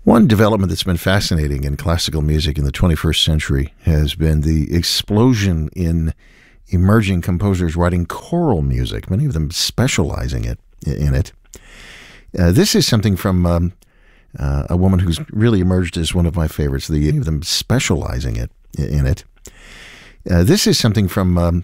One development that's been fascinating in classical music in the 21st century has been the explosion in emerging composers writing choral music, many of them specializing in it. This is something from a woman who's really emerged as one of my favorites, many of them specializing in it. This is something from